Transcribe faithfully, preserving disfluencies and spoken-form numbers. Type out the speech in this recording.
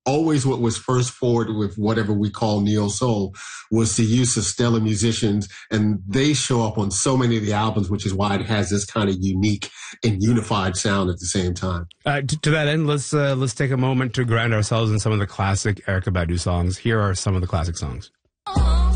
always what was first forward with whatever we call neo soul was the use of stellar musicians, and they show up on so many of the albums, which is why it has this kind of unique and unified sound at the same time. Uh, to, to that end, let's uh, let's take a moment to ground ourselves in some of the classic Erykah Badu songs. Here are some of the classic songs.